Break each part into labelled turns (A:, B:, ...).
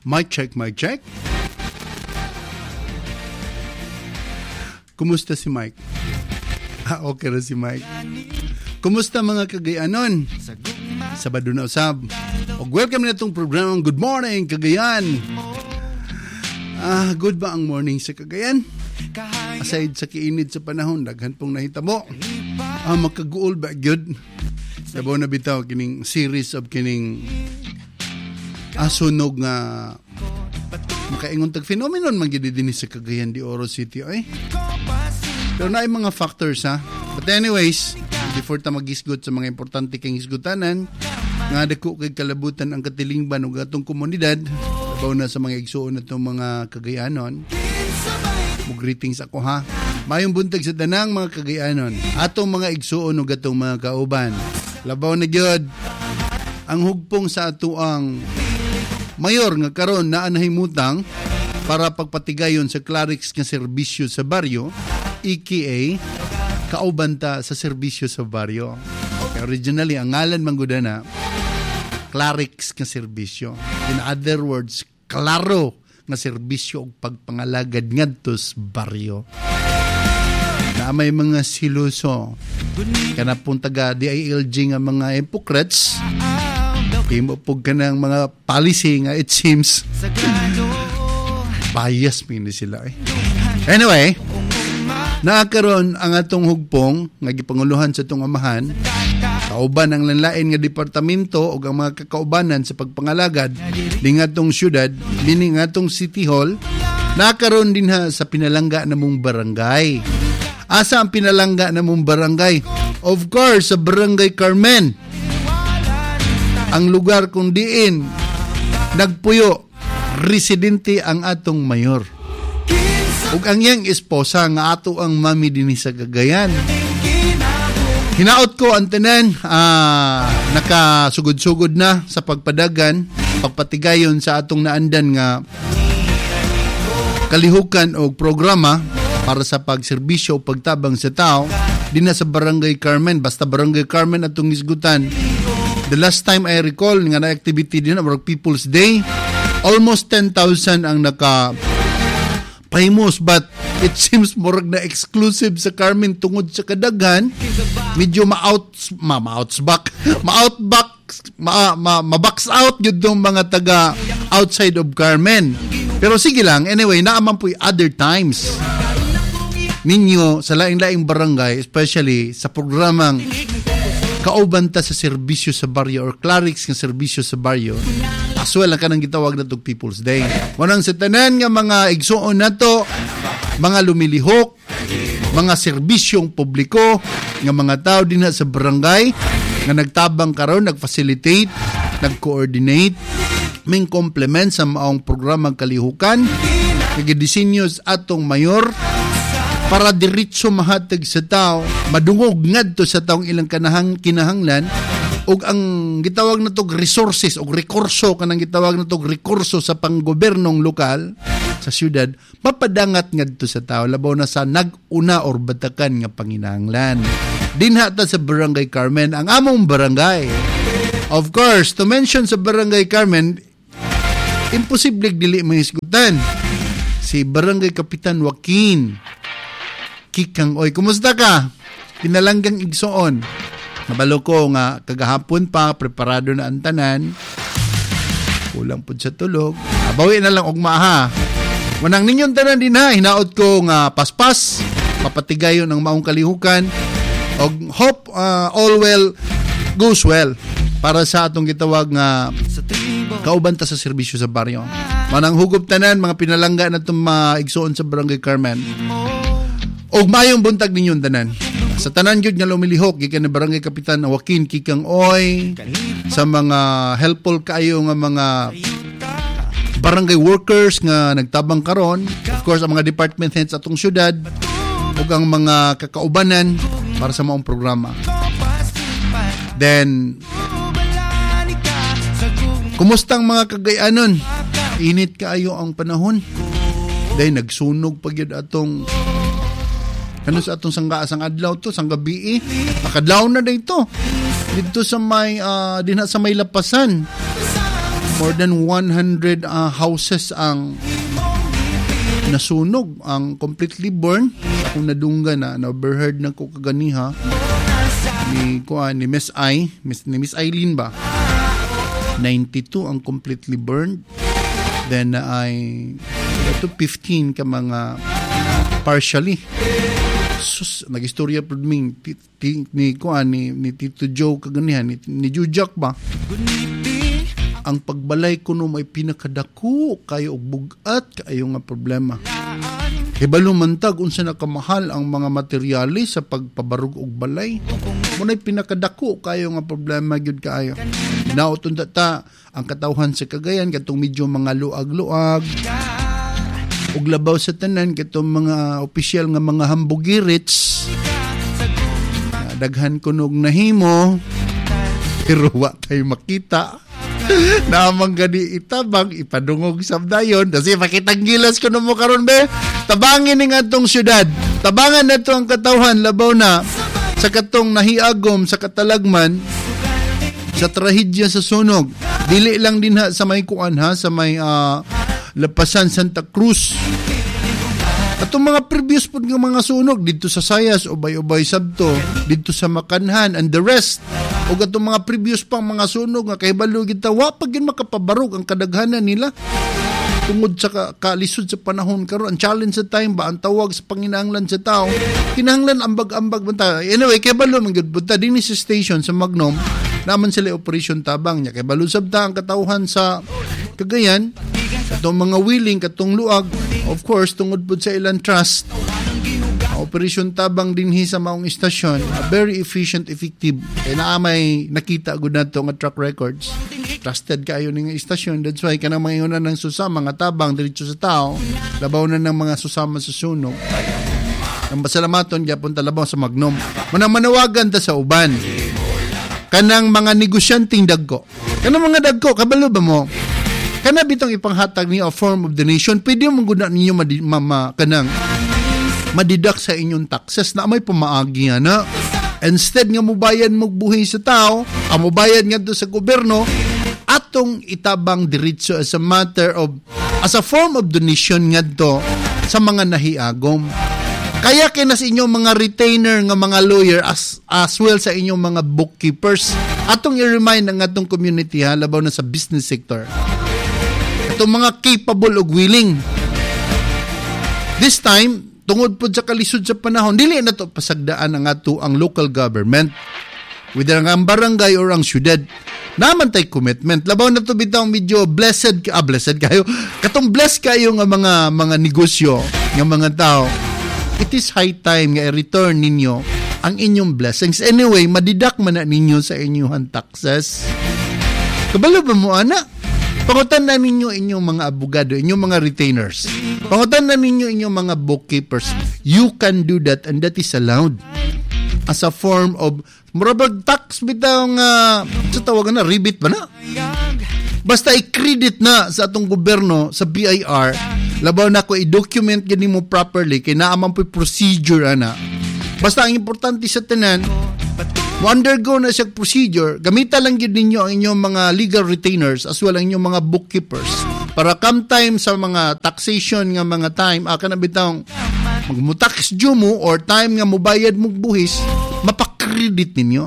A: Mic check, mic check. Kumusta si Mike? Okay na si Mike. Kumusta mga Cagayanon? Sabado na usab. O welcome na itong programang Good Morning Cagayan. Good ba ang morning sa Cagayan? Aside sa kiinit sa panahon, daghan pong nahitabo. Makaguol ba good? Sabaw na bitaw kining series of kining sunog nga makaingon tag phenomenon magididini sa Cagayan de Oro City ay. Pero na mga factors But anyways, before ta magisgot sa mga importante kang isgutanan, nga dako kay kalabutan ang katilingban ug atong komunidad, sabaw na sa mga igsuon natong mga Cagayanon. Mo greetings ako Mayong buntag sa tanang mga Cagayanon, atong mga igsuon ug atong mga kauban. Labaw na gyud ang hugpong sa ato ang mayor nga karon naa nahimutang para pagpatigayon sa Clarix nga serbisyo sa baryo, aka kaubanta sa serbisyo sa baryo. Originally, ang ngalan manggudana, Clarix nga serbisyo. In other words, klaro nga serbisyo o pagpangalagad ngadto sa baryo. Na may mga siluso, kanapong taga DILG nga mga hypocrites, himupog ka ng mga policy nga it seems bias mingi sila Anyway, naakaron ang atong hugpong nga gipanguluhan sa atong amahan, kauban ang lanlain nga departamento o ang mga kakaubanan sa pagpangalagad ning atong syudad, meaning atong City Hall, naakaron din sa pinalangga namong barangay. Asa ang pinalangga namong barangay? Of course, sa Barangay Carmen. Ang lugar kung diin nagpuyo residente ang atong mayor. Ug ang iyang esposa nga ato ang mami dinhi sa Cagayan. Hinaot ko ang tanan nakasugod-sugod na sa pagpadagan, pagpatigayon sa atong naandan nga kalihukan o programa para sa pagserbisyo o pagtabang sa tao dinha sa Barangay Carmen. Basta Barangay Carmen atong isgutan. The last time I recall nga na activity din our People's Day, almost 10,000 ang famous, but it seems more na exclusive sa Carmen tungod sa kadaghan. Medyo ma-box out yun yung mga taga outside of Carmen. Pero sige lang, anyway, naaman po other times ninyo sa laing-laing barangay, especially sa programang kaubanta sa serbisyo sa baryo or Clarix nga serbisyo sa baryo, as well ang kanang gitawag na itong People's Day. Manang sa tanan nga mga igsuon na to, mga lumilihok, mga serbisyong publiko, nga mga tao din sa barangay, nga nagtabang karon, nag-facilitate, nag-coordinate, may complement sa maong programang kalihukan, nag-disenyo sa atong mayor, para diretso mahatag sa tao, madungog ngadto sa taong ilang kinahanglan, ug ang gitawag na tog resources o rekurso kanang gitawag na tog rekurso sa panggobernong lokal sa syudad, mapadangat ngadto sa tao labaw na sa nag-una or batakan nga panginahanglan. Dinha ta sa Barangay Carmen, ang among barangay. Of course, to mention sa Barangay Carmen, imposible dili mahisgutan si Barangay Kapitan Joaquin Kikang Oy. Kumusta ka? Pinalanggang igsoon. Nabalo ko nga kagahapon pa, preparado na ang tanan. Kulang po sa tulog. Bawi na lang ugma Wanang ninyong tanan din hinaot ko nga paspas, papatigayon ang maong kalihukan. Og hope all well goes well para sa atong gitawag nga kaubanta sa serbisyo sa baryo. Manang hugop tanan, mga pinalangga na itong maigsoon sa Barangay Carmen. Og mayong buntag ninyong tanan. Sa tanan yun nga lumilihok, gikan na Barangay Kapitan Joaquin Kikang Oy, sa mga helpful kayo nga mga barangay workers nga nagtabang karon, of course ang mga department heads atong syudad, ug ang mga kakaubanan para sa maong programa. Then, kumustang mga Cagayanon? Init kaayo ang panahon. Dahil nagsunog pag yun atong sa atong sang adlaw to, sang gabi akadlaw na dito. Dito sa may dinha sa may lapasan. more than 100 houses ang nasunog, ang completely burned. Kung nadungga na overheard na ko kaganiha ni Miss Eileen ba, 92 ang completely burned. Then ito 15 ka mga partially. Sus, nagistorya po ni Tito Joe kaganihan, ni Jujak ba, ang pagbalay ko no may pinakadako kayo og bugat kayo nga problema. Hibalo mantag unsa nakamahal ang mga materyales sa pagpabarug og balay. Munay pinakadako kayo nga problema gyud kaayo. Naoton ta ang katawhan sa Cagayan katong medyo mga luag-luag ug labaw sa tanan katong mga opisyal nga mga hambugirits. Daghan kunog nahimo pero wa tayo makita. Namang gani itabang ipadungog sabdayon kasi pakitang gilas ko mo karon be. Tabangin ning atong syudad, tabangan nato ang katawhan labaw na sa katong nahiagom sa katalagman sa trahedya sa sunog. Dili lang din sa may kuan sa may Lapasan Santa Cruz. Atong mga previous po ng mga sunog dito sa Sayas, Ubay-Ubay Sabto, dito sa Makanhan and the rest. O atong mga previous pang mga sunog nga kahibalo kita wa pag yun makapabarog ang kadaghanan nila. Tungod sa kalisod sa panahon karon, ang challenge sa time ba ang tawag sa panginahanglan sa tao, kinahanglan ambag-ambag banta. Anyway, kahibalo man gyud bunta dinhi sa station sa Magnom, naman sila operation tabang nya kahibalo sabta ang katawhan sa Cagayan. Katong mga willing, katong luag, of course, tungod po sa ilang trust, operation tabang dinhi sa maong istasyon, very efficient, effective. Kaya naamay nakita agud nato nga track records. Trusted kayo ng istasyon. That's why kanang mga iunan ng susama, mga tabang, diretso sa tao, labaw na ng mga susama sa sunog. Ang pasalamaton, gyapon talabaw sa Magnom. Manawagan ta sa uban. Kanang mga negosyanteng dagko. Kanang mga dagko, kabalo ba mo? Kana bitong ipanghatag niyo a form of donation, pwede mo guna ninyo kanang madidak sa inyong taxes na may pamaagi na. Instead nga mubayad mo buhi sa tao, ang mubayad nga doon sa gobyerno, atong itabang diretso as a form of donation nga to sa mga nahiagom. Kaya kina sa inyong mga retainer nga mga lawyer as well sa inyong mga bookkeepers, atong i-remind ang atong community labaw na sa business sector. Itong mga capable o willing. This time, tungod po sa kalisod sa panahon, dili na to pasagdaan ang ato ang local government. Whether ang barangay or ang syudad. Naman tayo commitment. Labaw na to bitaw medyo blessed kayo. Katong blessed kayo nga mga negosyo, nga mga tao. It is high time nga i-return ninyo ang inyong blessings. Anyway, madidak man na ninyo sa inyong taxes. Kabalo ba mo, anak? Pangutan na ninyo inyong mga abogado, inyong mga retainers. Pangutan na ninyo inyong mga bookkeepers. You can do that and that is allowed. As a form of, murabag tax bitaw nga, sa tawagan na, rebate ba na? Basta i-credit na sa atong gobyerno, sa BIR, labaw na ko i-document gani mo properly, kaya naaman po'y procedure, ana. Basta ang importante sa tanan, undergo na siya procedure, gamita lang yun ninyo ang inyong mga legal retainers as well ang inyong mga bookkeepers para come time sa mga taxation nga mga time, na bitang magmutax due mo or time nga mubayad mo buhis, mapakredit ninyo.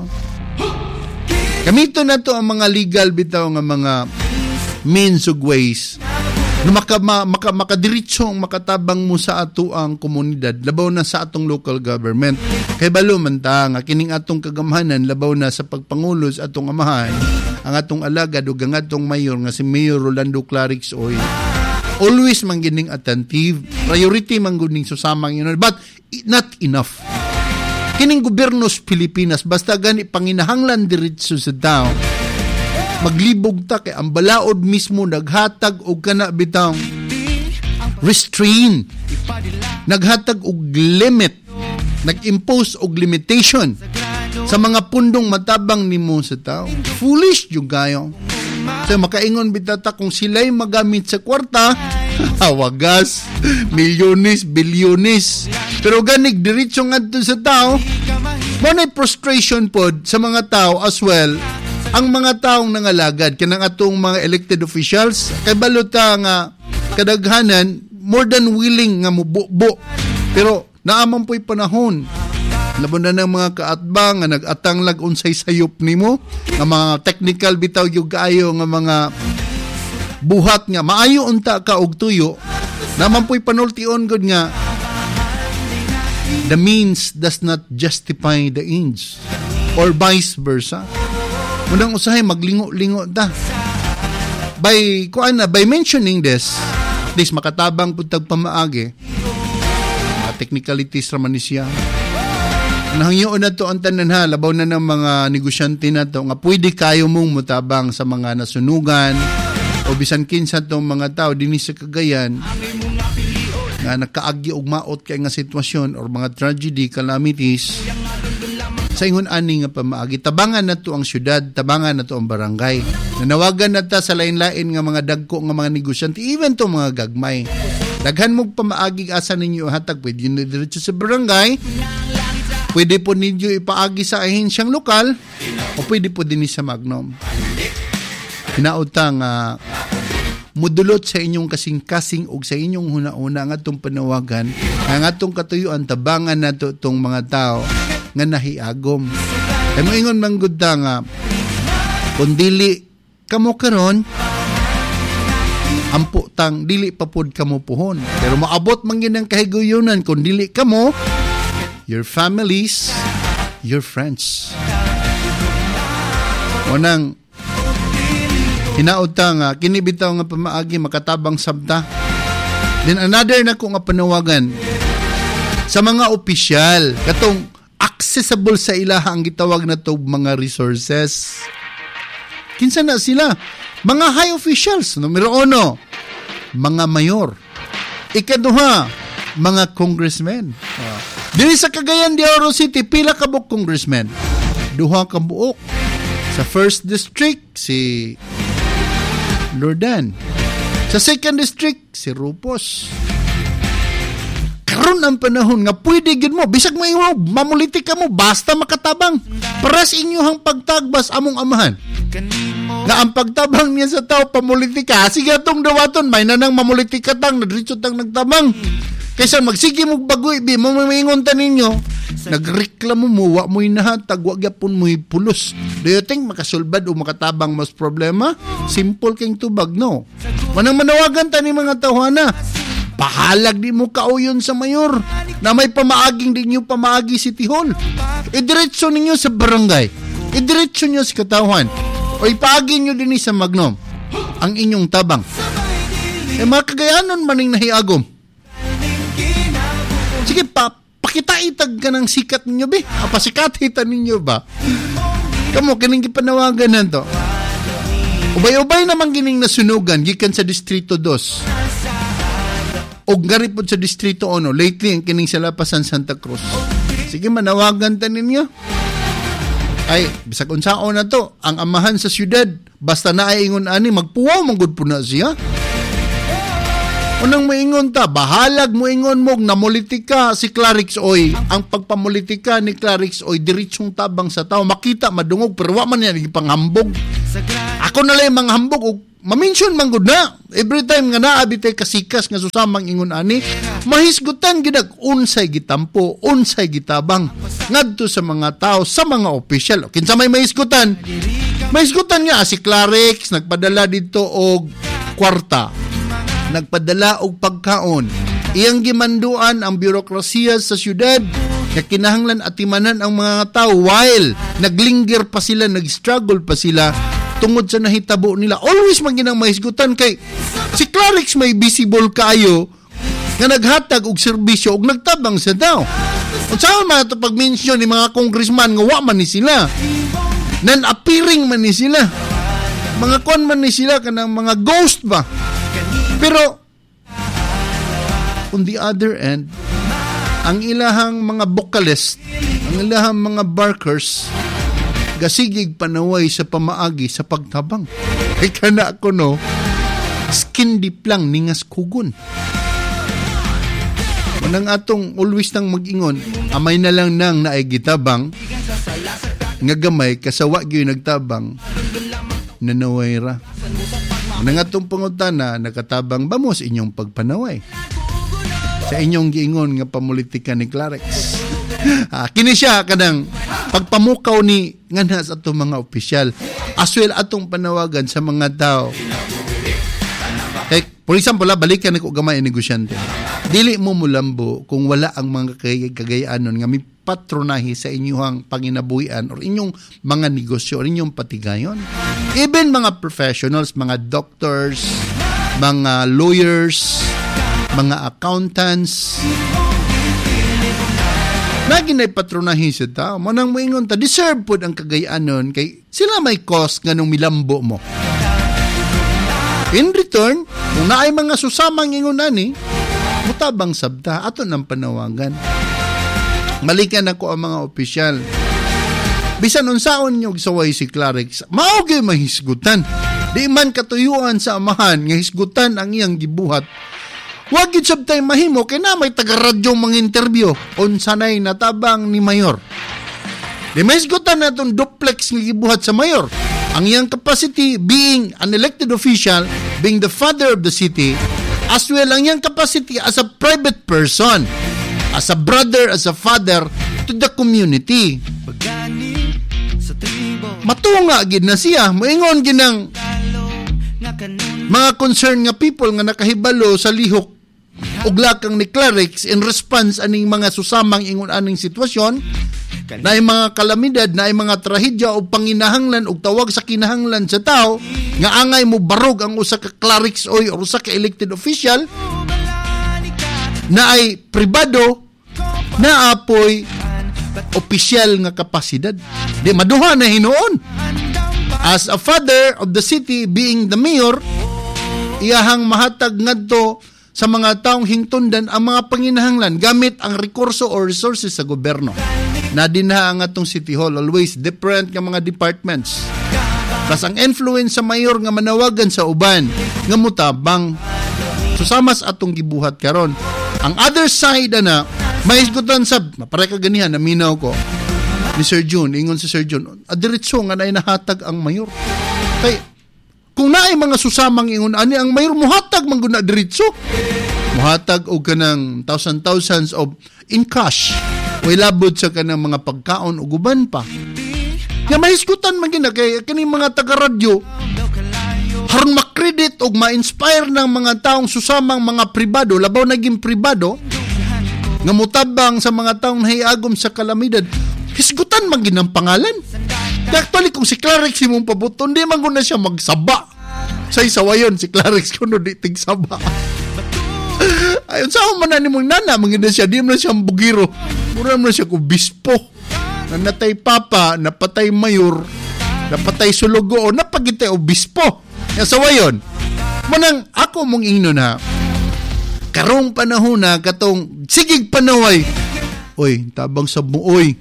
A: Gamito na to ang mga legal bitaw nga mga means of ways na makadiritsyong makatabang mo sa ato ang komunidad, labaw na sa atong local government. Kay balo man ta nga kining atong kagamhanan labaw na sa pagpangulo sa atong amahan, ang atong alagad ug ang atong mayor nga si Mayor Rolando Clarix Oy. Always man gining attentive, priority man gud ning susamang yun, but not enough. Kining gobyerno sa Pilipinas basta gani panginahanglan diretso sa tao. Maglibog ta kay ang balaod mismo naghatag og kana bitang restrain, naghatag og limit, nag-impose og limitation sa mga pundong matabang nimo sa tao. Foolish yung kayo. So makaingon bitata kung sila'y magamit sa kwarta, wagas, milyones, bilyones. Pero ganig diretso ngadto sa tao, mo na frustration pod sa mga tao as well. ang mga taong nangalagad kanang atong mga elected officials kay balota nga kadaghanan more than willing nga mububo, pero naaman po'y panahon laban na ng mga kaatbang nga nag-atang lag unsay sayop nimo nga mga technical bitaw yung kaayo nga mga buhat nga maayo unta ka og tuyo, naman po'y panultion gud nga the means does not justify the ends or vice versa. Munang usahay maglingo-lingo ta. By mentioning this makatabang pud tag pamaagi. Technicalities raman ni siya. Nahangyoon na to ang tanan ha, labaw na ng mga negosyante na to nga pwede kayo mong mutabang sa mga nasunugan o bisan kinsa tong mga tao dinhi sa Cagayan nga nakaagi og maot kay nga sitwasyon or mga tragedy, calamities sa ingon ani nga pamaagi. Tabangan na to ang syudad, tabangan na to ang barangay. Nanawagan na ta sa lain-lain nga mga dagko nga mga negosyante, even to mga gagmay. Daghan mong pamaagi asa ninyo hatag, pwede nyo diretso sa barangay, pwede po ninyo ipaagi sa ahensyang lokal, o pwede po din sa Magnom. Hinautang mudulot sa inyong kasing-kasing o sa inyong huna-una nga itong panawagan, nga itong katuyuan, tabangan na to itong mga tao nga nahiagom. Ay mo ingon manggod nga, kung dili kamo karon, ampo tang dili pa pod kamo puhon. Pero maabot man gid ang kahiguyunan kung dili kamo, your families, your friends. Unang hinautang kini bitaw nga pamaagi makatabang sabta. Then another na ko nga panawagan sa mga opisyal katong accessible sa ilaha ang gitawag na to mga resources. Kinsa na sila? Mga high officials. Numero 1, mga mayor. Ikaduha, mga congressmen. Dili sa Cagayan de Oro City, pila ka buok congressmen? 2 ka buok. Sa 1st District, si Lordan. Sa 2nd District, si Rupos. Karon ang panahon nga pwede gid mo bisag mo mamulitik ka mo basta makatabang paras inyohang pagtagbas among amahan nga ang pagtabang niya sa tao pamulitika sige atong dawaton may nanang mamulitika tang nadritso tang nagtabang kaysa magsige mo bagoy bi mo maingon ta ninyo nagreklamo mo wa mo inahatag wa gyapon mo pulos. Do you think makasulbad o makatabang mas problema? Simple king tubag no. Manang manawagan ta ni mga tawhana. Pahalag di mo kauyon sa mayor na may pamaaging di nyo pamaagi City Hall. Idiretso ninyo sa barangay. Idiretso nyo sa Katawhan. O ipaagi nyo din sa Magnom ang inyong tabang. Mga Cagayanon maning nahiagom. Sige pakitaitag ka ng sikat ninyo be. Pasikatitan ninyo ba? Kamo kining gipanawagan na to. Ubay-ubay naman gining nasunugan gikan sa Distrito 2. O garipod sa Distrito 1, lately ang kining sa Lapasan Santa Cruz. Sige, manawagan ta ninyo. Ay, bisag unsaon na to, ang amahan sa syudad, basta naaingon ani, magpuwaw, manggod po na siya. Unang maingon ta, bahalag mo ingon mo, namulitika si Clarix Oy. Ang pagpamulitika ni Clarix Oy, diritsong tabang sa tao, makita, madungog, pero wa man yan, ipanghambog. Ako na lang manghambog, o ma-mention man gud na every time nga naabi tay kasikas nga susamang ingon ani mahisgutan gidag unsay gitampo unsay gitabang ngadto sa mga tao sa mga opisyal kinsa may mahisgutan nga si Clarix nagpadala dito og kwarta nagpadala og pagkaon iyang gimanduan ang bürokrasiya sa syudad nga kinahanglan atimanan ang mga tao while naglingger pa sila nag-struggle pa sila tungod sa nahitabo nila. Always maginang mahisgutan kay si Clarix may visible kaayo nga naghatag og serbisyo og nagtabang sa tao. Unsaon man ito pag-mention ni mga congressman nga wa man ni sila. Non-appearing man ni sila. Mga kon man ni sila kanang mga ghost ba. Pero on the other end, ang ilahang mga vocalist, ang ilahang mga barkers gasigig panaway sa pamaagi sa pagtabang. Kay kana ako no, skin deep lang ningas kugon. Manang atong always nang mag-ingon, amay na lang nang naigitabang, nga gamay kasawa gyud nagtabang, nanaway ra. Nangatong pangutana, nakatabang ba mo sa inyong pagpanaway? Sa inyong giingon nga pamulitika ni Clarex. Kini siya kanang pagpamukaw ni nga sa atong mga opisyal. As well atong panawagan sa mga tao. For example, balikan ako gamay negosyante. Dili mo mulambo kung wala ang mga kagayanon nga patronahi sa inyong panginabuhian or inyong mga negosyo or inyong patigayon. Even mga professionals, mga doctors, mga lawyers, mga accountants, lagi na'y patronahi sa tao. Manang moingon ta, deserve po ang kagayanon kay sila may cost nga nung milambo mo. In return, kung naay mga susamang ingon ani, mutabang sabta, ato ng panawagan. Malikan ako ang mga opisyal. Bisan unsaon nyo gisaway si Clarex, maugay mahisgutan. Di man katuyuan sa amahan, nga hisgutan ang iyang gibuhat. Wag yun sabtay mahimo, kaya na may taga-radyo mga interview on sanay natabang ni Mayor. Di mahisgutan na itong duplex nga gibuhat sa Mayor. Ang iyang capacity being an elected official, being the father of the city, as well ang iyang capacity as a private person, as a brother, as a father to the community. Matunga gid na siya, moingon ginang mga concern nga people nga nakahibalo sa lihok ug lakang ni Clarex in response aning mga susamang ingon aning sitwasyon, na mga kalamidad, na mga trahedya o panginahanglan o tawag sa kinahanglan sa tao nga angay mo barog ang usa ka Clarex o usa ka elected official na ay pribado na apoy opisyal nga kapasidad. Di maduha na hinuon. As a father of the city being the mayor, iyahang mahatag ngadto sa mga taong hingtundan ang mga panginahanglan gamit ang rekurso o resources sa gobyerno. Na dinha ang atong City Hall, always different nga mga departments. Plus ang influence sa mayor nga manawagan sa uban nga mutabang susamas atong gibuhat karon. Ang other side na may isgutan sab, mapare ka ganihan, naminaw ko ni Sir June, ingon si Sir June, adiretso nga na inahatag ang mayor. Kay, kung naay mga susamang ingon, ani ang mayor, muhatag man guna diretso. Muhatag o kanang thousands of in cash. O ilabot sa kanang mga pagkaon o guban pa. Nga mahisgutan man gina, kay kaning mga taga-radyo, haron makredit o ma-inspire ng mga taong susamang mga pribado, labaw naging pribado, nga mutabang sa mga taong nahiagom sa kalamidad, hisgutan man ginang pangalan. Actually, kung si Clarex imong pabuton, di man guna siya magsaba. Sa isawayon, si Clarex kuno di tigsaba. Ayun, saan man na ni mong nana, mangina siya, di man siya bugiro. Mura man siya kubispo. Nanatay papa, napatay mayor, napatay sulugo, o napagitay obispo. Sawayon, manang ako mong ingnon ha, karong panahon na katong sigig panaway. Oy, tabang sa mo, oy.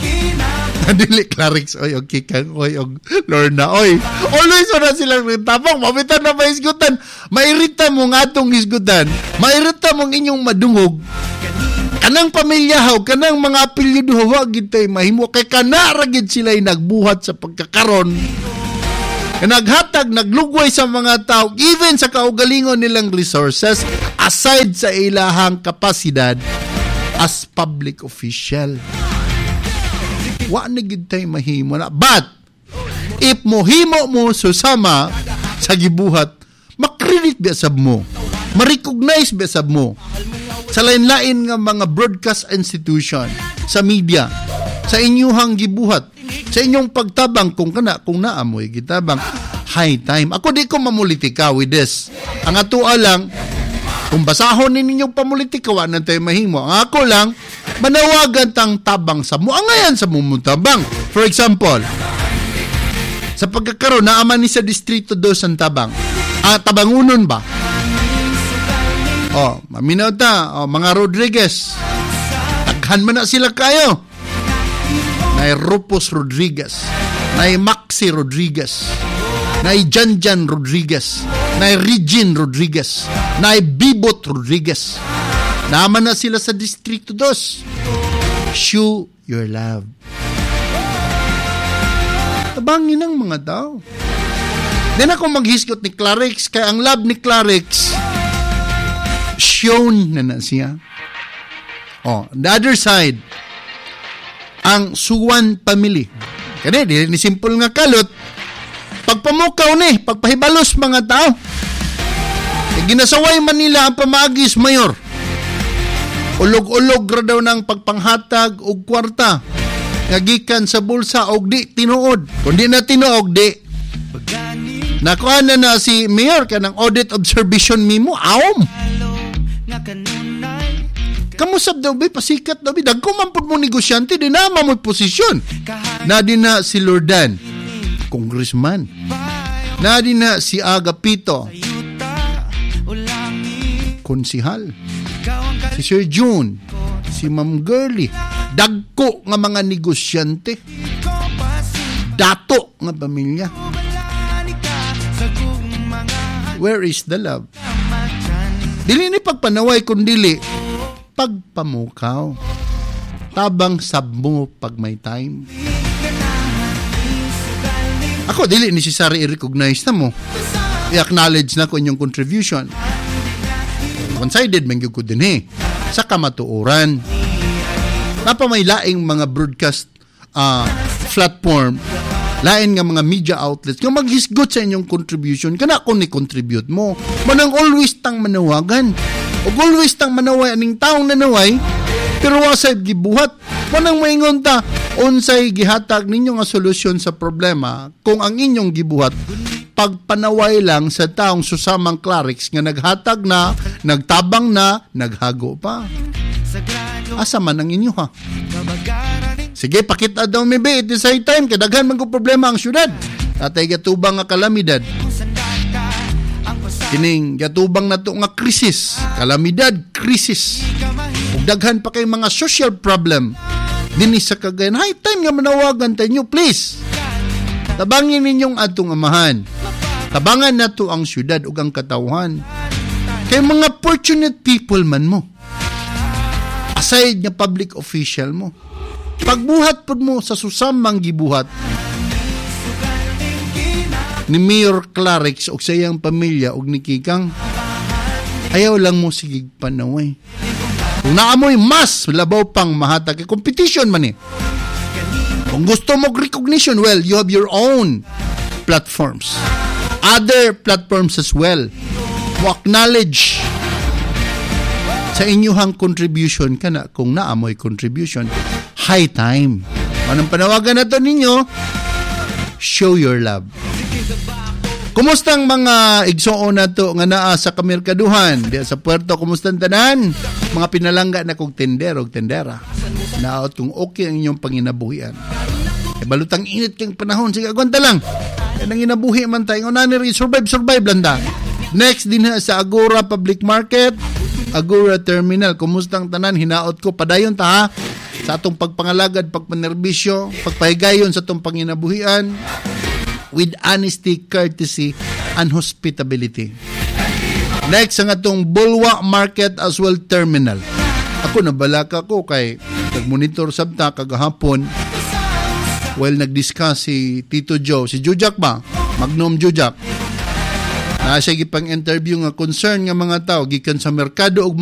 A: Dili Clarex, oy, okay kang, oy, Lorna, oy. Always na silang tabang, mabitan na maisgutan. Mairita mo nga atong isgutan. Mairita mong inyong madungog. Kanang pamilyahaw, kanang mga apelyido, wag gitay mahimo. Kay kanaragid sila'y nagbuhat sa pagkakaron. Naghatag, naglugway sa mga tao, even sa kaugalingon nilang resources, aside sa ilahang kapasidad as public official. Wa na gid tay mahimo na. But, if mohimo mo susama sa gibuhat, makredit biasab mo, ma-recognize biasab mo, sa lain-lain nga mga broadcast institution, sa media, sa inyuhang gibuhat, sa inyong pagtabang kung naamoy gitabang, high time. Ako di ko mamulitika with this. Ang atua lang, kung basahon ninyong pamulitika, wa na tayo mahimo. Ang ako lang, manawagan tang tabang sa mo. Ang ngayon sa mumutabang. For example, sa pagkakaroon, naaman ni sa Distrito 2 ang tabang. Tabangunon ba? Maminaw ta, mga Rodriguez. Taghan man na sila kayo. Nay Rupos Rodriguez, nay Maxi Rodriguez, nay Janjan Rodriguez, nay Regine Rodriguez, nay Bibot Rodriguez. Naman na sila sa Distrito 2. Show your love. Tabangin ang mga tao. Then ako maghisgot ni Clarix, kaya ang love ni Clarix, shown na siya. The other side, ang Suwan family. Kaya di simple nga kalot, pagpamukaw ni, pagpahibalos mga tao. Ginasaway man nila ang pamagis mayor. Ulog-ulog ra daw ng pagpanghatag og kwarta. Ngagikan sa bulsa og di tinuod. Kung di na tinuod, di. Nakuha na si mayor ka ng audit observation memo. Aom! Kamusap daw ba, pasikat daw ba, dagkumampod mo negosyante, di na mamoy posisyon. Na di na si Lordan, congressman. Na di na si Agapito, konsihal. Si Sir June, si Ma'am Girlie, dagko nga mga negosyante, dato nga pamilya. Where is the love? Dili ni pagpanaway kundili pagpamukaw. Tabang sabmo pag may time. Ako dili necessary i-recognize na mo. I-acknowledge na ko inyong contribution. One-sided man gyud ko din sa kamatuoran. Napa may laing mga broadcast platform, lain nga mga media outlets, yung maghisgot sa inyong contribution, kana kung ni-contribute mo. Manang always tang manawagan. O always tang manaway aning taong nanaway, pero wasay gibuhat. Manang maingon ta, unsay gihatag ninyo nga solusyon sa problema kung ang inyong gibuhat pagpanaway lang sa taong susamang Clarix nga naghatag na, nagtabang na, naghago pa. Asa man ang inyo ha? Sige, pakita daw mi be, at the same time, kadaghan man ko problema ang syudad. Atay gatubang nga kalamidad. Kining gatubang na to nga krisis. Kalamidad, krisis. Ug daghan pa kay mga social problem. Dinis sa Cagayan. High time nga manawagan tayo, please. Tabangin ninyong atong amahan. Tabangan na to ang syudad ug ang katawhan. Kay mga fortunate people man mo. Aside nga public official mo. Pagbuhat pod mo sa susamang gibuhat ni Mayor Clarix o sa iyang pamilya o ni Kikang, ayaw lang mo sigig panaway. Kung naamoy mas labaw pang mahatag, competition man Kung gusto mo recognition, well, you have your own platforms. Other platforms as well. Mo acknowledge sa inyuhang contribution kana kung naamoy contribution. High time. Anong panawagan na to ninyo? Show your love. Kumusta ang mga igsoon na to nga naa sa kamerkaduhan? Diya sa puerto, kumusta ang tanan? Mga pinalangga na kong tender o tendera. Naot kung okay ang inyong panginabuhian. E balutang init kang panahon. Sige, agwanta lang. E nang inabuhi man tayo. Survive landa. Next din sa Agora Public Market, Agora Terminal. Kumusta ang tanan? Hinaot ko. Padayon ta ha. Sa atong pagpangalagad, pagpanerbisyo, pagpahigayon sa atong panginabuhian with honesty, courtesy, and hospitality. Next, ang atong Bulwa Market as well Terminal. Ako nabalaka ko kay nag-monitor sabta kagahapon while nag-discuss si Tito Joe, si Jujak ba? Magnum Jujak. Na siya gipang interview nga concern nga mga tao gikan sa merkado ug